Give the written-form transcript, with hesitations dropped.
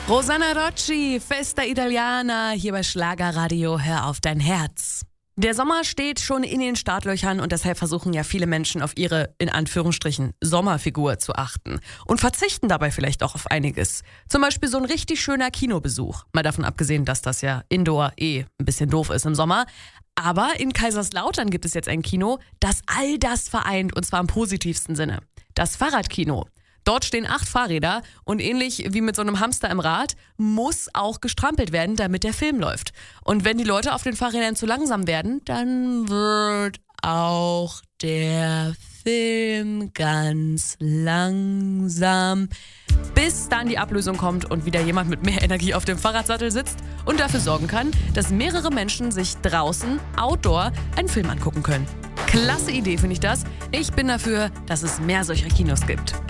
Rosanna Rocci, Festa Italiana, hier bei Schlagerradio, hör auf dein Herz. Der Sommer steht schon in den Startlöchern und deshalb versuchen ja viele Menschen auf ihre, in Anführungsstrichen, Sommerfigur zu achten und verzichten dabei vielleicht auch auf einiges. Zum Beispiel so ein richtig schöner Kinobesuch. Mal davon abgesehen, dass das ja Indoor ein bisschen doof ist im Sommer. Aber in Kaiserslautern gibt es jetzt ein Kino, das all das vereint und zwar im positivsten Sinne. Das Fahrradkino. Dort stehen 8 Fahrräder und ähnlich wie mit so einem Hamster im Rad muss auch gestrampelt werden, damit der Film läuft. Und wenn die Leute auf den Fahrrädern zu langsam werden, dann wird auch der Film ganz langsam, bis dann die Ablösung kommt und wieder jemand mit mehr Energie auf dem Fahrradsattel sitzt und dafür sorgen kann, dass mehrere Menschen sich draußen, outdoor, einen Film angucken können. Klasse Idee, finde ich das. Ich bin dafür, dass es mehr solcher Kinos gibt.